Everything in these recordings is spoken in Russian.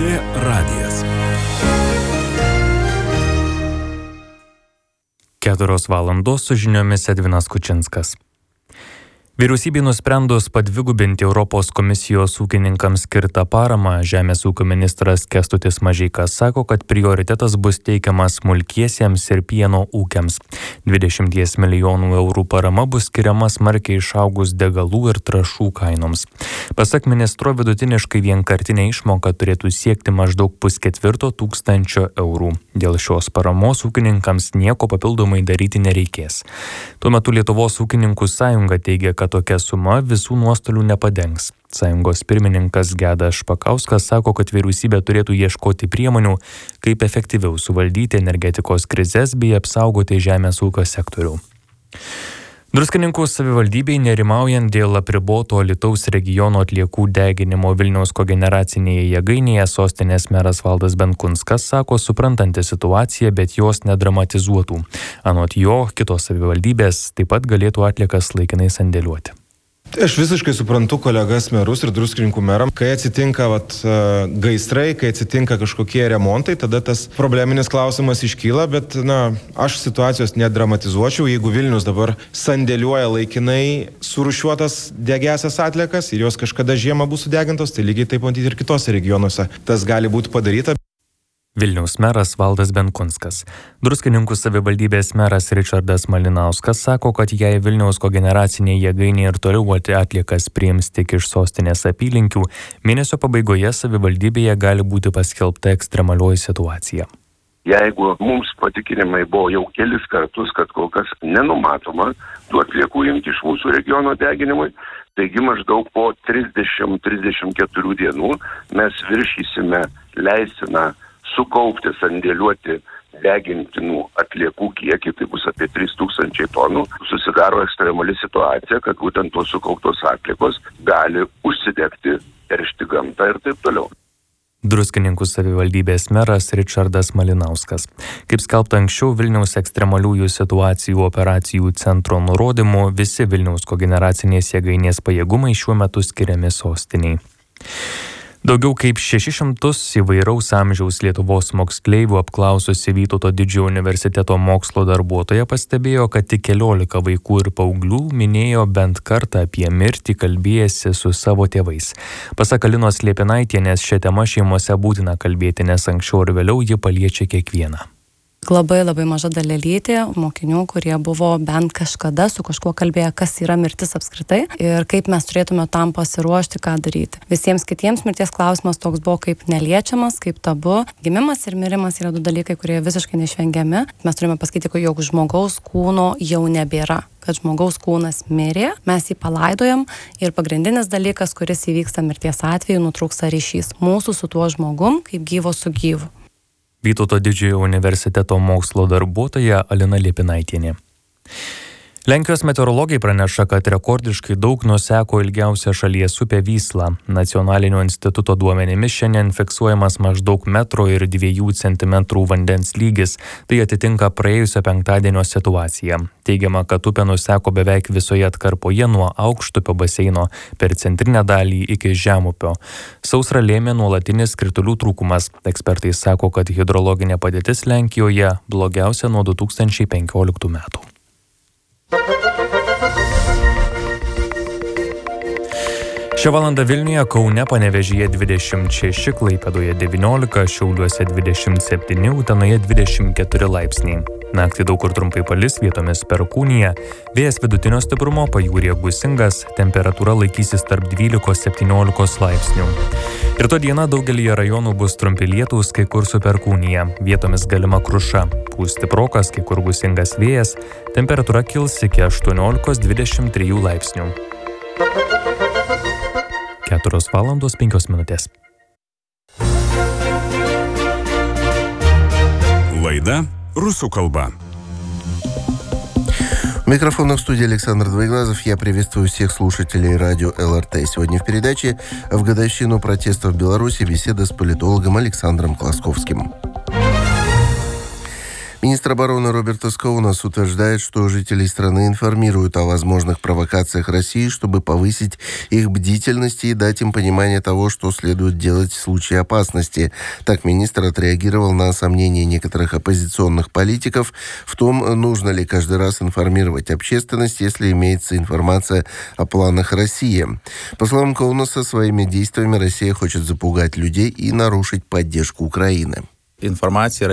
LRT radijas. 4 valandos su žiniomis Edvinas Kučinskas. Vyriausybei nusprendus padvigubinti Europos komisijos ūkininkams skirtą paramą, Žemės ūkio ministras Kęstutis Mažeika sako, kad prioritetas bus teikiamas smulkiesiems ir pieno ūkiams. 20 milijonų eurų parama bus skiriama smarkiai išaugus degalų ir trąšų kainoms. Pasak ministro, vidutiniškai vienkartinė išmoka turėtų siekti maždaug 1,4 tūkstančio eurų. Dėl šios paramos ūkininkams nieko papildomai daryti nereikės. Tuo metu Lietuvos ūkininkų sąjunga teigia, kad tokia suma visų nuostolių nepadengs. Sąjungos pirmininkas Gedas Špakauskas sako, kad vyriausybė turėtų ieškoti priemonių, kaip efektyviau suvaldyti energetikos krizes bei apsaugoti žemės ūkio sektorių. Druskininkų savivaldybei nerimaujant dėl apriboto Alytaus regiono atliekų deginimo Vilniaus kogeneracinėje jėgainėje, sostinės meras Valdas Benkunskas sako, suprantantis situaciją, bet jos nedramatizuotų. Anot jo, kitos savivaldybės taip pat galėtų atliekas laikinai sandėliuoti. Aš visiškai suprantu kolegas merus ir Druskininkų meram, kai atsitinka gaisrai, kai atsitinka kažkokie remontai, tada tas probleminis klausimas iškyla, bet aš situacijos nedramatizuočiau. Jeigu Vilnius dabar sandėliuoja laikinai surūšiuotas degiasias atliekas ir jos kažkada žiemą bus sudegintos, tai lygiai taip matyti ir kitose regionuose tas gali būti padaryta. Vilniaus meras Valdas Benkunskas. Druskininkų savivaldybės meras Ričardas Malinauskas sako, kad jei Vilniaus kogeneracinė jėgainė ir toliau atliekas priims tik iš sostinės apylinkių, mėnesio pabaigoje savivaldybėje gali būti paskelbta ekstremalioji situacija. Jeigu mums patikinimai buvo jau kelis kartus, kad kol kas nenumatoma tų atliekų imti iš mūsų regiono deginimui, taigi maždaug po 30-34 dienų mes viršysime leistiną sukaupti, sandėliuoti degintinų atliekų kiekį, tai bus apie 3000 tonų. Susidaro ekstremali situacija, kad būtent tos sukauptos atliekos gali užsidegti, teršti gamtą ir taip toliau. Druskininkų savivaldybės meras Ričardas Malinauskas. Kaip skelbta anksčiau, Vilniaus ekstremaliųjų situacijų operacijų centro nurodymu, visi Vilniaus kogeneracinės jėgainės pajėgumai šiuo metu skiriami sostiniai. Daugiau kaip 600 įvairaus amžiaus Lietuvos moksleivių apklaususi Vytauto Didžiojo universiteto mokslo darbuotoja pastebėjo, kad tik 14 vaikų ir paauglių minėjo bent kartą apie mirtį kalbėjęsi su savo tėvais. Pasak Alinos Liepinaitienės, šią temą šeimose būtina kalbėti, nes anksčiau ir vėliau ji paliečia kiekvieną. Labai maža dalelytė mokinių, kurie buvo bent kažkada su kažkuo kalbėję, kas yra mirtis apskritai ir kaip mes turėtume tam pasiruošti, ką daryti. Visiems kitiems mirties klausimas toks buvo kaip neliečiamas, kaip tabu. Gimimas ir mirimas yra 2 dalykai, kurie visiškai neišvengiami. Mes turime pasakyti, jog žmogaus kūno jau nebėra. Kad žmogaus kūnas mirė, mes jį palaidojam ir pagrindinis dalykas, kuris įvyksta mirties atveju, nutrūksta ryšys mūsų su tuo žmogum, kaip gyvo su gyvu. Vytauto Didžiojo universiteto mokslo darbuotoja Alina Liepinaitienė. Lenkijos meteorologai praneša, kad rekordiškai daug nuseko ilgiausia šalies upė Vysla. Nacionalinio instituto duomenimis šiandien fiksuojamas maždaug 1,2 cm vandens lygis. Tai atitinka praėjusio penktadienio situaciją. Teigiama, kad upė nuseko beveik visoje atkarpoje nuo Aukštupio baseino per centrinę dalį iki Žemupio. Sausrą lėmė nuolatinis kritulių trūkumas. Ekspertai sako, kad hidrologinė padėtis Lenkijoje blogiausia nuo 2015 metų. Šią valandą Vilniuje, Kaune, Panevėžyje 26, Klaipėdoje 19, Šiauliuose 27, Utenoje 24 laipsniai. Naktį daug kur trumpai palis, vietomis perkūnija, vėjas vidutinio stiprumo, pajūryje gūsingas, temperatūra laikysis tarp 12-17 laipsnių. Rytoj dieną daugelyje rajonų bus trumpi lietūs, kai kur su perkūnija, vietomis galima kruša, pūs stiprokas, kai kur gūsingas vėjas, temperatūra kils iki 18-23 laipsnių. 4 valandos 5 minutės. Laida «Rusų kalба». Микрофон в студии Александр Двоеглазов. Я приветствую всех слушателей радио ЛРТ. Сегодня в передаче в годовщину протестов в Беларуси беседа с политологом Александром Класковским. Министр обороны Роберт Скоунас утверждает, что жителей страны информируют о возможных провокациях России, чтобы повысить их бдительность и дать им понимание того, что следует делать в случае опасности. Так министр отреагировал на сомнения некоторых оппозиционных политиков в том, нужно ли каждый раз информировать общественность, если имеется информация о планах России. По словам Коунаса, своими действиями Россия хочет запугать людей и нарушить поддержку Украины. Информация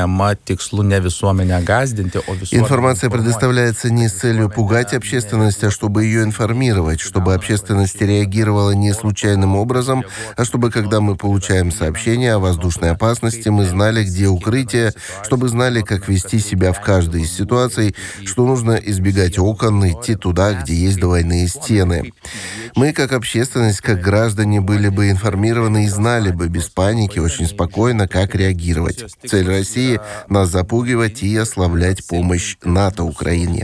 предоставляется не с целью пугать общественность, а чтобы ее информировать, чтобы общественность реагировала не случайным образом, а чтобы, когда мы получаем сообщение о воздушной опасности, мы знали, где укрытие, чтобы знали, как вести себя в каждой из ситуаций, что нужно избегать окон, идти туда, где есть двойные стены. Мы, как общественность, как граждане, были бы информированы и знали бы без паники очень спокойно, как реагировать. Цель России – нас запугивать и ослаблять помощь НАТО Украине.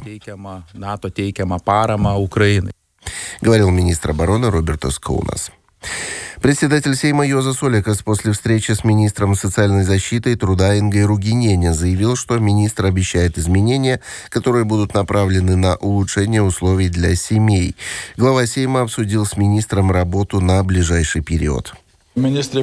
Говорил министр обороны Роберт Скоунас. Председатель Сейма Йозас Олекас после встречи с министром социальной защиты и труда Ингой Ругинене заявил, что министр обещает изменения, которые будут направлены на улучшение условий для семей. Глава Сейма обсудил с министром работу на ближайший период. Министр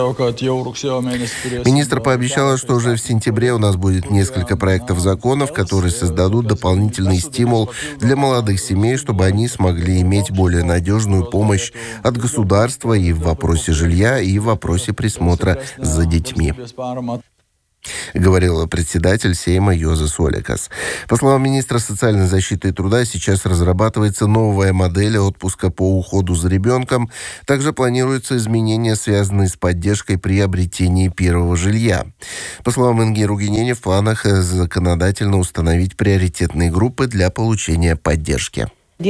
пообещала, что уже в сентябре у нас будет несколько проектов законов, которые создадут дополнительный стимул для молодых семей, чтобы они смогли иметь более надежную помощь от государства и в вопросе жилья, и в вопросе присмотра за детьми. Говорил председатель Сейма Йозас Олекас. По словам министра социальной защиты и труда, сейчас разрабатывается новая модель отпуска по уходу за ребенком. Также планируются изменения, связанные с поддержкой при обретении первого жилья. По словам Инги Ругинене, в планах законодательно установить приоритетные группы для получения поддержки. Мы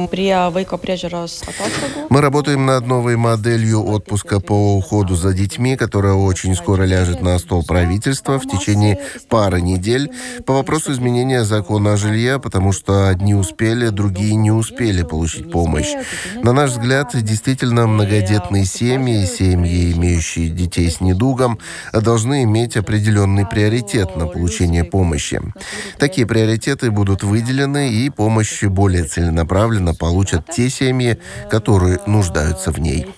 работаем над новой моделью отпуска по уходу за детьми, которая очень скоро ляжет на стол правительства в течение пары недель по вопросу изменения закона о жилье, потому что одни успели, другие не успели получить помощь. На наш взгляд, действительно многодетные семьи, семьи, имеющие детей с недугом, должны иметь определенный приоритет на получение помощи. Такие приоритеты будут выделены, и помощь более целенаправленно получат те семьи, которые нуждаются в ней.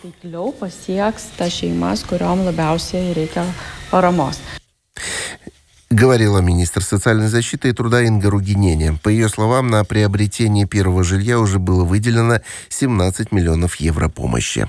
Говорила министр социальной защиты и труда Инга Ругинене. По ее словам, на приобретение первого жилья уже было выделено 17 миллионов евро помощи.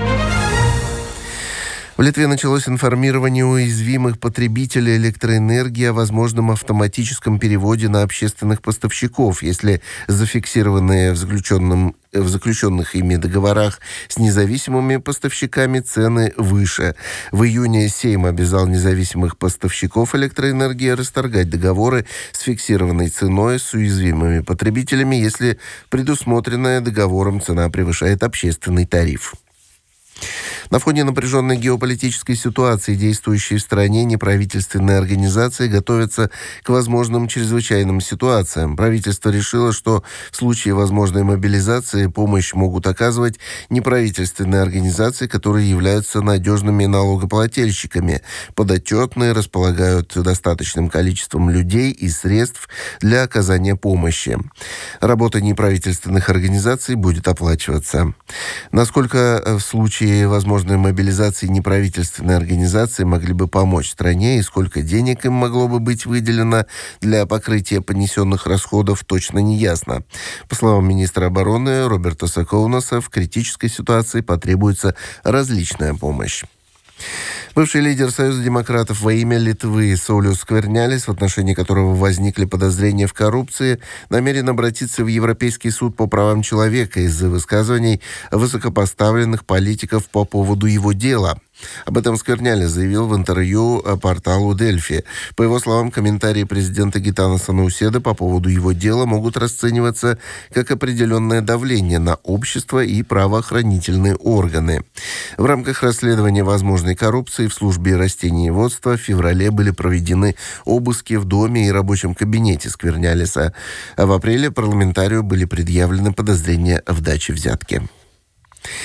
В Литве началось информирование уязвимых потребителей электроэнергии о возможном автоматическом переводе на общественных поставщиков, если зафиксированные в заключенных ими договорах с независимыми поставщиками цены выше. В июне Сейм обязал независимых поставщиков электроэнергии расторгать договоры с фиксированной ценой с уязвимыми потребителями, если предусмотренная договором цена превышает общественный тариф. На фоне напряженной геополитической ситуации, действующие в стране неправительственные организации готовятся к возможным чрезвычайным ситуациям. Правительство решило, что в случае возможной мобилизации помощь могут оказывать неправительственные организации, которые являются надежными налогоплательщиками, подотчетные, располагают достаточным количеством людей и средств для оказания помощи. Работа неправительственных организаций будет оплачиваться. Насколько в случае возможной мобилизации неправительственные организации могли бы помочь стране и сколько денег им могло бы быть выделено для покрытия понесенных расходов, точно не ясно. По словам министра обороны Роберта Скоунаса, в критической ситуации потребуется различная помощь. Бывший лидер Союза демократов во имя Литвы Саулиус Сквернялис, в отношении которого возникли подозрения в коррупции, намерен обратиться в Европейский суд по правам человека из-за высказываний высокопоставленных политиков по поводу его дела. Об этом Сквернялис заявил в интервью порталу Дельфи. По его словам, комментарии президента Гитанаса Науседы по поводу его дела могут расцениваться как определенное давление на общество и правоохранительные органы. В рамках расследования возможной коррупции в службе растениеводства в феврале были проведены обыски в доме и рабочем кабинете Сквернялиса, а в апреле парламентарию были предъявлены подозрения в даче взятки.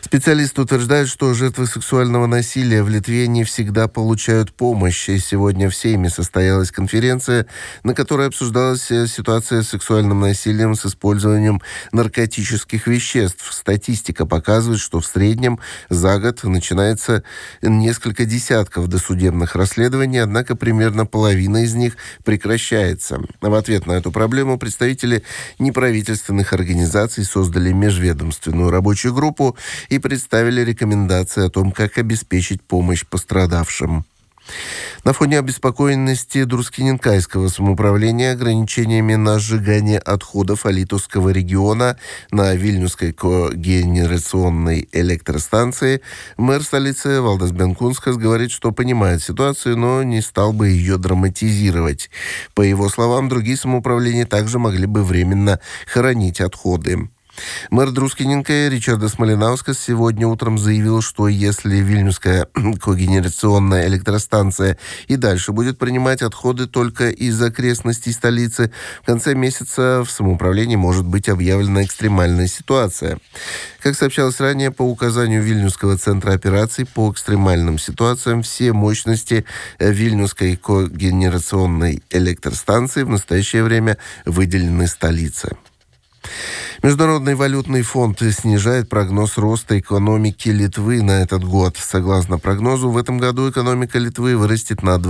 Специалисты утверждают, что жертвы сексуального насилия в Литве не всегда получают помощь. И сегодня в Сейме состоялась конференция, на которой обсуждалась ситуация с сексуальным насилием с использованием наркотических веществ. Статистика показывает, что в среднем за год начинается несколько десятков досудебных расследований, однако примерно половина из них прекращается. В ответ на эту проблему представители неправительственных организаций создали межведомственную рабочую группу и представили рекомендации о том, как обеспечить помощь пострадавшим. На фоне обеспокоенности Друскиненкайского самоуправления ограничениями на сжигание отходов Алитовского региона на Вильнюсской когенерационной электростанции мэр столицы Валдас Бенкунскас говорит, что понимает ситуацию, но не стал бы ее драматизировать. По его словам, другие самоуправления также могли бы временно хоронить отходы. Мэр Друскиненко Ричардас Малинаускас сегодня утром заявил, что если Вильнюсская когенерационная электростанция и дальше будет принимать отходы только из окрестностей столицы, в конце месяца в самоуправлении может быть объявлена экстремальная ситуация. Как сообщалось ранее, по указанию Вильнюсского центра операций по экстремальным ситуациям, все мощности Вильнюсской когенерационной электростанции в настоящее время выделены столице. Международный валютный фонд снижает прогноз роста экономики Литвы на этот год. Согласно прогнозу, в этом году экономика Литвы вырастет на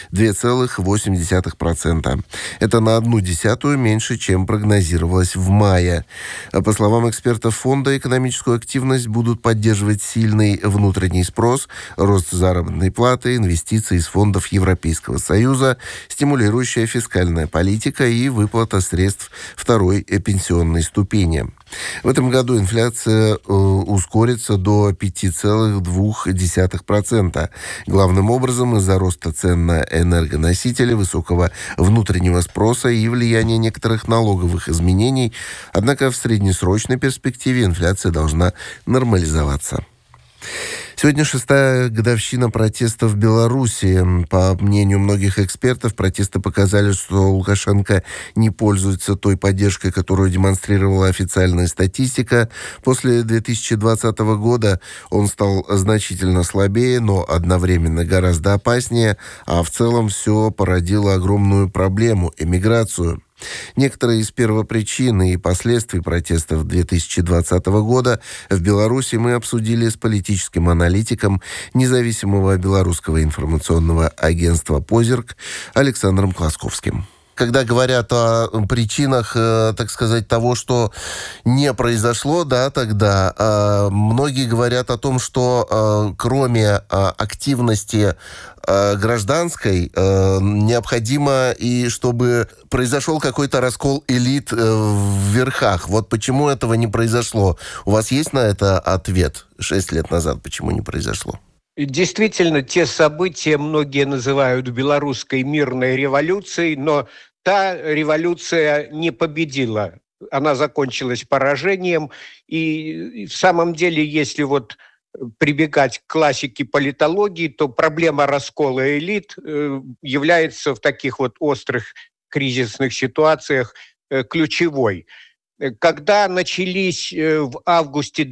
2,8%. Это на 0,1 меньше, чем прогнозировалось в мае. По словам экспертов фонда, экономическую активность будут поддерживать сильный внутренний спрос, рост заработной платы, инвестиции из фондов Европейского Союза, стимулирующая фискальная политика и выплата средств второй пенсионной ступени. В этом году инфляция ускорится до 5,2%. Главным образом из-за роста цен на энергоносители, высокого внутреннего спроса и влияния некоторых налоговых изменений. Однако в среднесрочной перспективе инфляция должна нормализоваться. Сегодня 6-я годовщина протестов в Беларуси. По мнению многих экспертов, протесты показали, что Лукашенко не пользуется той поддержкой, которую демонстрировала официальная статистика. После 2020 года он стал значительно слабее, но одновременно гораздо опаснее, а в целом все породило огромную проблему – эмиграцию. Некоторые из первопричин и последствий протестов 2020 года в Беларуси мы обсудили с политическим аналитиком независимого белорусского информационного агентства «Позирк» Александром Класковским. Когда говорят о причинах, так сказать, того, что не произошло, да, тогда многие говорят о том, что кроме активности гражданской необходимо и чтобы произошел какой-то раскол элит в верхах. Вот почему этого не произошло? У вас есть на это ответ 6 лет назад, почему не произошло? Действительно, те события многие называют белорусской мирной революцией, но та революция не победила. Она закончилась поражением. И в самом деле, если вот прибегать к классике политологии, то проблема раскола элит является в таких вот острых кризисных ситуациях ключевой. Когда начались в августе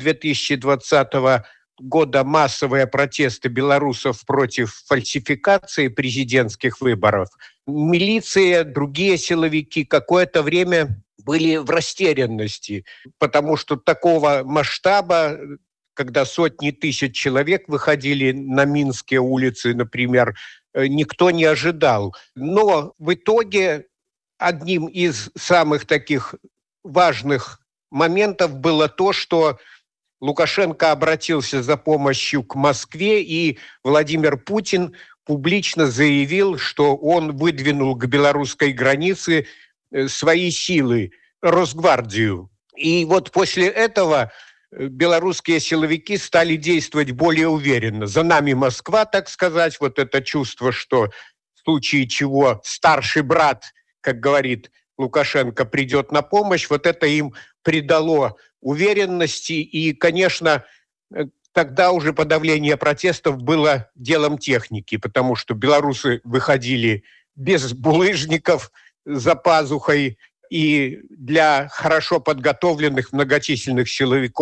2020 года массовые протесты белорусов против фальсификации президентских выборов, милиция, другие силовики какое-то время были в растерянности, потому что такого масштаба, когда сотни тысяч человек выходили на Минские улицы, например, никто не ожидал. Но в итоге одним из самых таких важных моментов было то, что Лукашенко обратился за помощью к Москве, и Владимир Путин публично заявил, что он выдвинул к белорусской границе свои силы, Росгвардию. И вот после этого белорусские силовики стали действовать более уверенно. За нами Москва, так сказать, вот это чувство, что в случае чего старший брат, как говорит Лукашенко, придет на помощь, вот это им придало уверенности. И, конечно, тогда уже подавление протестов было делом техники, потому что белорусы выходили без булыжников за пазухой, и для хорошо подготовленных многочисленных силовиков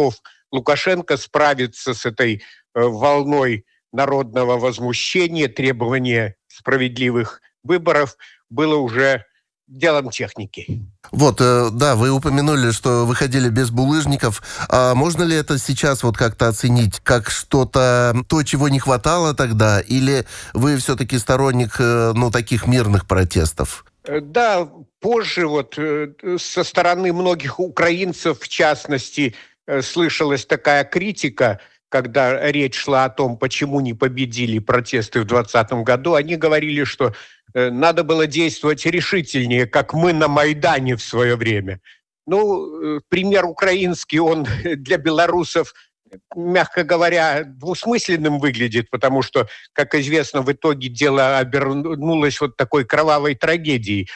Лукашенко справиться с этой волной народного возмущения, требования справедливых выборов было уже делом техники. Вот, да, вы упомянули, что выходили без булыжников. А можно ли это сейчас вот как-то оценить как что-то, то, чего не хватало тогда? Или вы все-таки сторонник, таких мирных протестов? Да, позже вот со стороны многих украинцев, в частности, слышалась такая критика, когда речь шла о том, почему не победили протесты в 2020 году. Они говорили, что надо было действовать решительнее, как мы на Майдане в свое время. Пример украинский, он для белорусов, мягко говоря, двусмысленным выглядит, потому что, как известно, в итоге дело обернулось вот такой кровавой трагедией.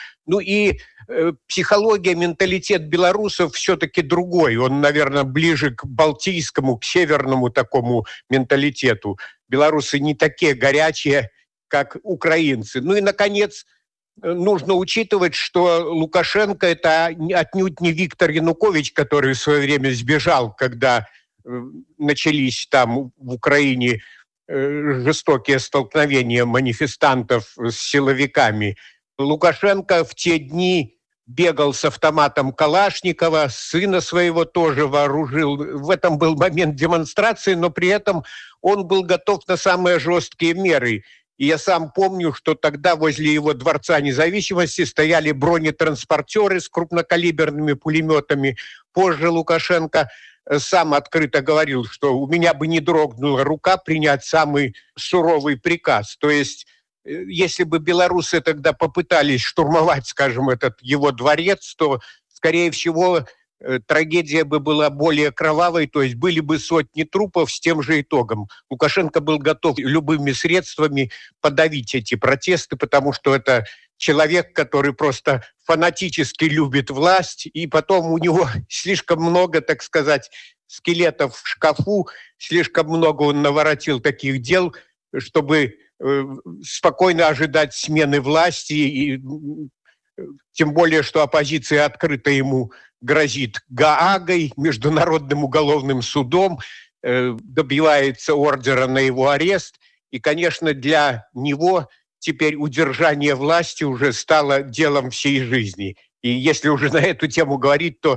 Психология, менталитет белорусов все-таки другой. Он, наверное, ближе к балтийскому, к северному такому менталитету. Белорусы не такие горячие, как украинцы. Наконец, нужно учитывать, что Лукашенко – это отнюдь не Виктор Янукович, который в свое время сбежал, когда начались там в Украине жестокие столкновения манифестантов с силовиками. Лукашенко в те дни бегал с автоматом Калашникова, сына своего тоже вооружил. В этом был момент демонстрации, но при этом он был готов на самые жесткие меры. И я сам помню, что тогда возле его Дворца Независимости стояли бронетранспортеры с крупнокалиберными пулеметами. Позже Лукашенко сам открыто говорил, что у меня бы не дрогнула рука принять самый суровый приказ. То есть, если бы белорусы тогда попытались штурмовать, скажем, этот его дворец, то, скорее всего, трагедия бы была более кровавой, то есть были бы сотни трупов с тем же итогом. Лукашенко был готов любыми средствами подавить эти протесты, потому что это человек, который просто фанатически любит власть, и потом у него слишком много, так сказать, скелетов в шкафу, слишком много он наворотил таких дел, чтобы спокойно ожидать смены власти, и тем более, что оппозиция открыто ему грозит Гаагой, Международным уголовным судом, добивается ордера на его арест. И, конечно, для него теперь удержание власти уже стало делом всей жизни. И если уже на эту тему говорить, то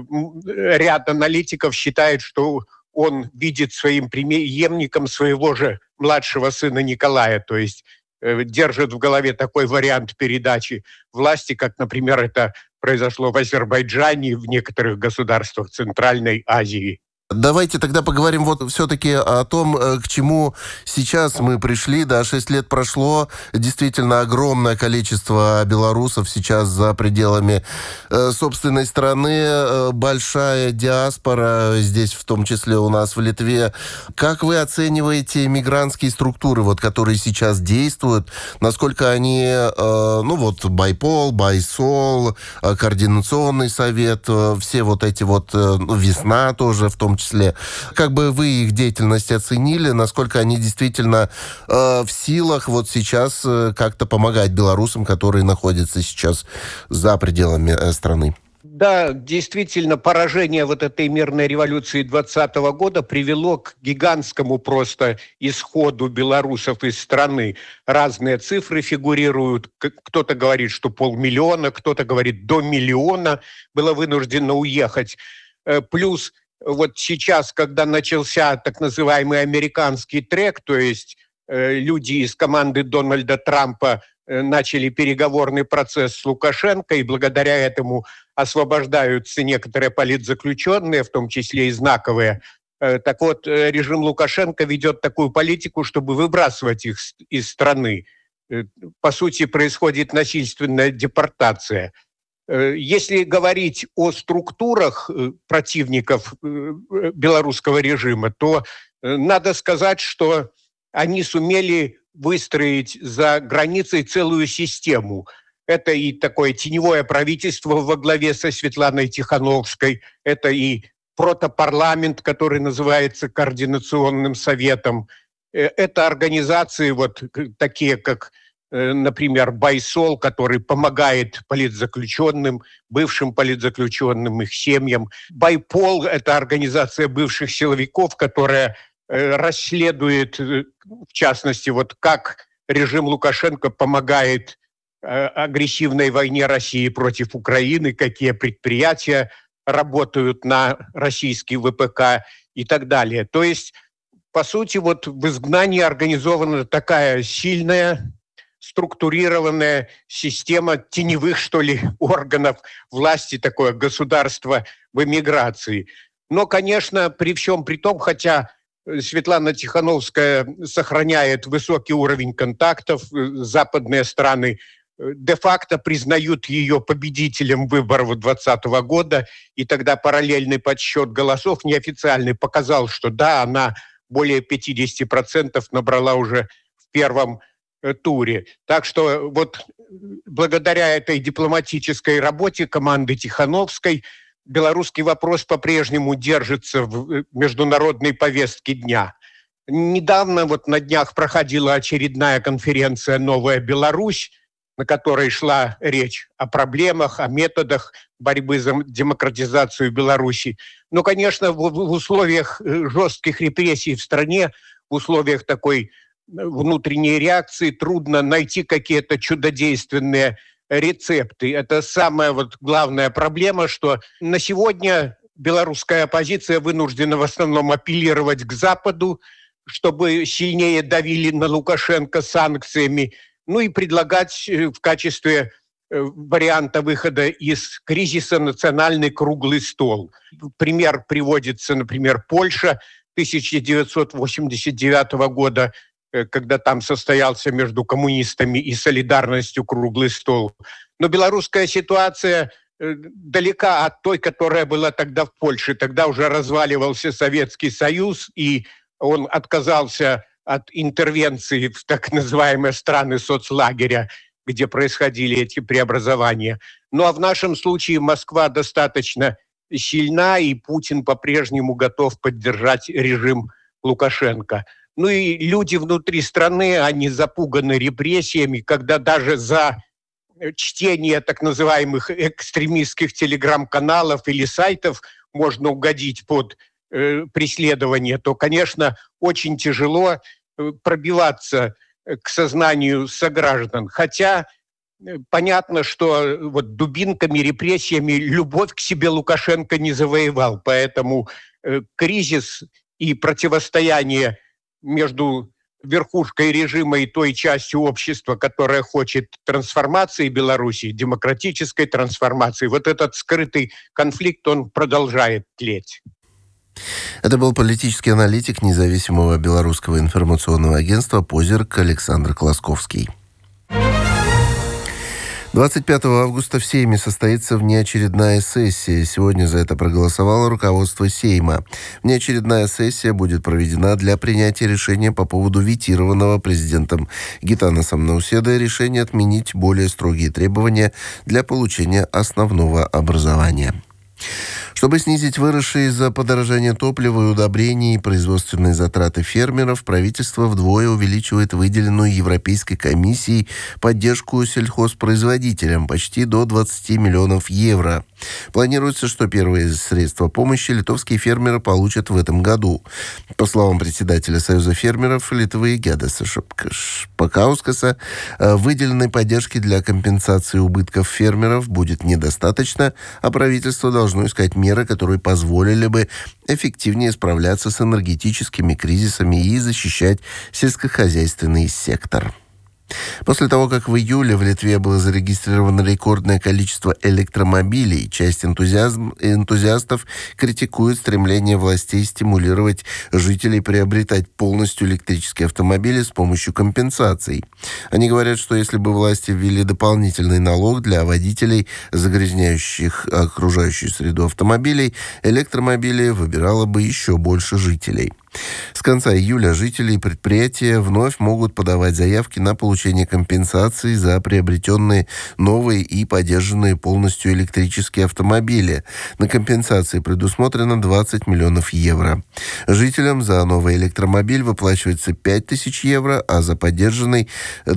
ряд аналитиков считает, что он видит своим преемником своего же младшего сына Николая, то есть держит в голове такой вариант передачи власти, как, например, это произошло в Азербайджане и в некоторых государствах Центральной Азии. Давайте тогда поговорим вот все-таки о том, к чему сейчас мы пришли. Да, 6 лет прошло. Действительно, огромное количество белорусов сейчас за пределами собственной страны. Большая диаспора здесь, в том числе у нас в Литве. Как вы оцениваете мигрантские структуры, вот, которые сейчас действуют? Насколько они, Байпол, Байсол, Координационный совет, все вот эти вот, Весна тоже в том числе. Как бы вы их деятельность оценили, насколько они действительно в силах вот сейчас как-то помогать белорусам, которые находятся сейчас за пределами страны? Да, действительно, поражение вот этой мирной революции 2020 года привело к гигантскому просто исходу белорусов из страны. Разные цифры фигурируют. Кто-то говорит, что 500 000, кто-то говорит, до 1 миллиона было вынуждено уехать. Плюс вот сейчас, когда начался так называемый американский трек, то есть люди из команды Дональда Трампа начали переговорный процесс с Лукашенко, и благодаря этому освобождаются некоторые политзаключенные, в том числе и знаковые. Так вот, режим Лукашенко ведет такую политику, чтобы выбрасывать их из страны. По сути, происходит насильственная депортация. Если говорить о структурах противников белорусского режима, то надо сказать, что они сумели выстроить за границей целую систему. Это и такое теневое правительство во главе со Светланой Тихановской, это и протопарламент, который называется Координационным советом, это организации вот такие, как например, Байсол, который помогает политзаключенным, бывшим политзаключенным, их семьям. Байпол – это организация бывших силовиков, которая расследует, в частности, вот как режим Лукашенко помогает агрессивной войне России против Украины, какие предприятия работают на российский ВПК и так далее. То есть, по сути, вот в изгнании организована такая сильная, структурированная система теневых, что ли, органов власти, такое государство в эмиграции. Но, конечно, при всем при том, хотя Светлана Тихановская сохраняет высокий уровень контактов, западные страны де-факто признают ее победителем выборов 2020 года, и тогда параллельный подсчет голосов неофициальный показал, что да, она более 50% набрала уже в первом туре. Так что вот благодаря этой дипломатической работе команды Тихановской белорусский вопрос по-прежнему держится в международной повестке дня. Недавно, вот на днях, проходила очередная конференция «Новая Беларусь», на которой шла речь о проблемах, о методах борьбы за демократизацию Беларуси. Но, конечно, в условиях жестких репрессий в стране, в условиях такой внутренней реакции трудно найти какие-то чудодейственные рецепты. Это самая вот главная проблема, что на сегодня белорусская оппозиция вынуждена в основном апеллировать к Западу, чтобы сильнее давили на Лукашенко санкциями, ну и предлагать в качестве варианта выхода из кризиса национальный круглый стол. Пример приводится, например, Польша 1989 года, когда там состоялся между коммунистами и солидарностью круглый стол. Но белорусская ситуация далека от той, которая была тогда в Польше. Тогда уже разваливался Советский Союз, и он отказался от интервенции в так называемые страны соцлагеря, где происходили эти преобразования. Ну а в нашем случае Москва достаточно сильна, и Путин по-прежнему готов поддержать режим Лукашенко. Ну и люди внутри страны, они запуганы репрессиями, когда даже за чтение так называемых экстремистских телеграм-каналов или сайтов можно угодить под преследование, то, конечно, очень тяжело пробиваться к сознанию сограждан. Хотя понятно, что вот дубинками, репрессиями любовь к себе Лукашенко не завоевал. Поэтому кризис и противостояние между верхушкой режима и той частью общества, которая хочет трансформации Беларуси, демократической трансформации, вот этот скрытый конфликт, он продолжает тлеть. Это был политический аналитик независимого белорусского информационного агентства «Позерк» Александр Колосковский. 25 августа в Сейме состоится внеочередная сессия. Сегодня за это проголосовало руководство Сейма. Внеочередная сессия будет проведена для принятия решения по поводу ветированного президентом Гитанасом Науседой решения отменить более строгие требования для получения основного образования. Чтобы снизить выросшие из-за подорожания топлива и удобрений производственные затраты фермеров, правительство вдвое увеличивает выделенную Европейской комиссией поддержку сельхозпроизводителям почти до 20 миллионов евро. Планируется, что первые средства помощи литовские фермеры получат в этом году. По словам председателя Союза фермеров Литвы Гедаса Шпакаускаса, выделенной поддержки для компенсации убытков фермеров будет недостаточно, а правительство должно искать меры, которые позволили бы эффективнее справляться с энергетическими кризисами и защищать сельскохозяйственный сектор. После того, как в июле в Литве было зарегистрировано рекордное количество электромобилей, часть энтузиастов критикует стремление властей стимулировать жителей приобретать полностью электрические автомобили с помощью компенсаций. Они говорят, что если бы власти ввели дополнительный налог для водителей, загрязняющих окружающую среду автомобилей, электромобили выбирало бы еще больше жителей. С конца июля жители и предприятия вновь могут подавать заявки на получение компенсации за приобретенные новые и поддержанные полностью электрические автомобили. На компенсации предусмотрено 20 миллионов евро. Жителям за новый электромобиль выплачивается 5000 евро, а за поддержанный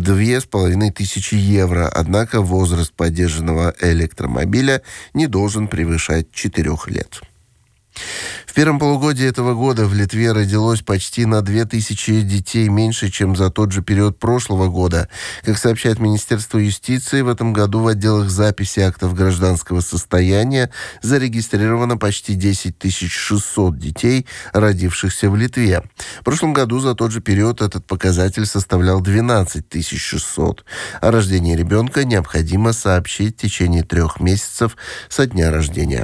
2500 евро. Однако возраст поддержанного электромобиля не должен превышать 4 лет. В первом полугодии этого года в Литве родилось почти на 2000 детей меньше, чем за тот же период прошлого года. Как сообщает Министерство юстиции, в этом году в отделах записи актов гражданского состояния зарегистрировано почти 10 600 детей, родившихся в Литве. В прошлом году за тот же период этот показатель составлял 12 600. О рождении ребенка необходимо сообщить в течение 3 месяцев со дня рождения.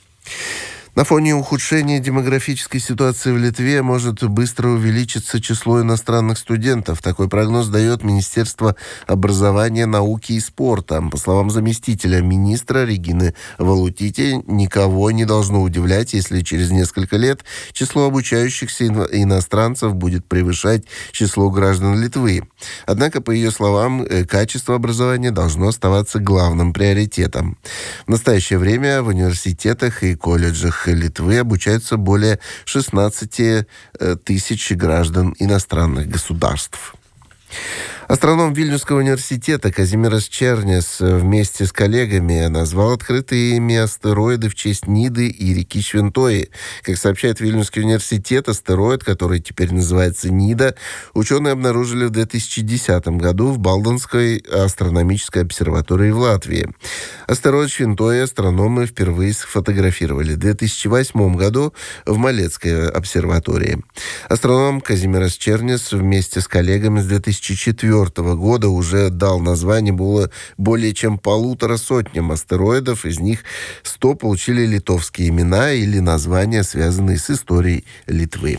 На фоне ухудшения демографической ситуации в Литве может быстро увеличиться число иностранных студентов. Такой прогноз дает Министерство образования, науки и спорта. По словам заместителя министра Регины Валутити, никого не должно удивлять, если через несколько лет число обучающихся иностранцев будет превышать число граждан Литвы. Однако, по ее словам, качество образования должно оставаться главным приоритетом. В настоящее время в университетах и колледжах Литвы обучаются более 16 тысяч граждан иностранных государств. Астроном Вильнюсского университета Казимирас Чернес вместе с коллегами назвал открытые ими астероиды в честь Ниды и реки Швентои. Как сообщает Вильнюсский университет, астероид, который теперь называется Нида, ученые обнаружили в 2010 году в Балдонской астрономической обсерватории в Латвии. Астероид Швентои астрономы впервые сфотографировали в 2008 году в Малецкой обсерватории. Астроном Казимирас Чернес вместе с коллегами с 2004 года уже дал название более чем 150 астероидов. Из них 100 получили литовские имена или названия, связанные с историей Литвы.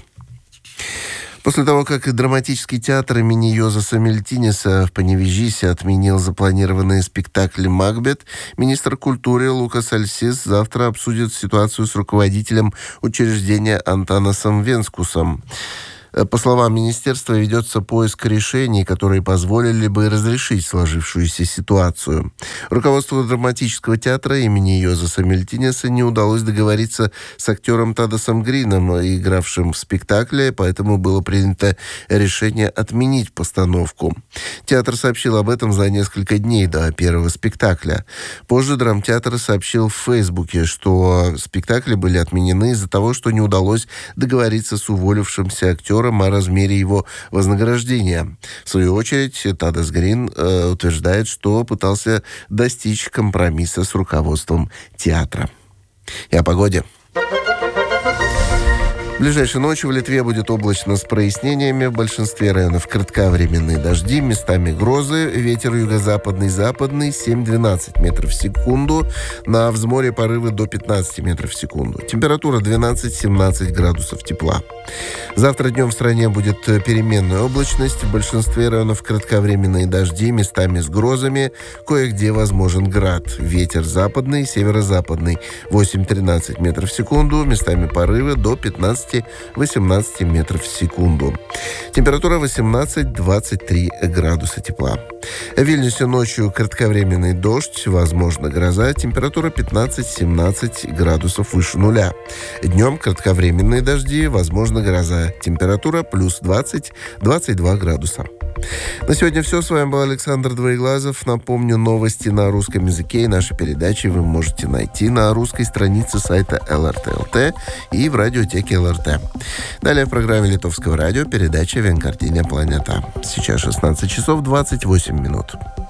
После того, как драматический театр имени Йозаса Мильтинеса в Паневежисе отменил запланированные спектакли «Макбет», министр культуры Лукас Альсис завтра обсудит ситуацию с руководителем учреждения Антанасом Венскусом. По словам министерства, ведется поиск решений, которые позволили бы разрешить сложившуюся ситуацию. Руководству драматического театра имени Йозаса Мильтинеса не удалось договориться с актером Тадасом Грином, игравшим в спектакле, поэтому было принято решение отменить постановку. Театр сообщил об этом за несколько дней до первого спектакля. Позже драмтеатр сообщил в Фейсбуке, что спектакли были отменены из-за того, что не удалось договориться с уволившимся актером о размере его вознаграждения. В свою очередь, Тадас Грин утверждает, что пытался достичь компромисса с руководством театра. И о погоде. В ближайшей ночью в Литве будет облачно с прояснениями. В большинстве районов кратковременные дожди, местами грозы. Ветер юго-западный, западный 7-12 метров в секунду. На взморье порывы до 15 метров в секунду. Температура 12-17 градусов тепла. Завтра днем в стране будет переменная облачность. В большинстве районов кратковременные дожди, местами с грозами. Кое-где возможен град. Ветер западный, северо-западный 8-13 метров в секунду. Местами порывы до 15-18 метров в секунду. Температура 18-23 градуса тепла. В Вильнюсе ночью кратковременный дождь, возможно гроза. Температура 15-17 градусов выше нуля. Днем кратковременные дожди, возможно гроза. Температура плюс 20-22 градуса. На сегодня все. С вами был Александр Двоеглазов. Напомню, новости на русском языке и наши передачи вы можете найти на русской странице сайта ЛРТ.ЛТ и в радиотеке ЛРТ. Далее в программе Литовского радио передача «Венкартиня планета». Сейчас 16 часов 28 минут.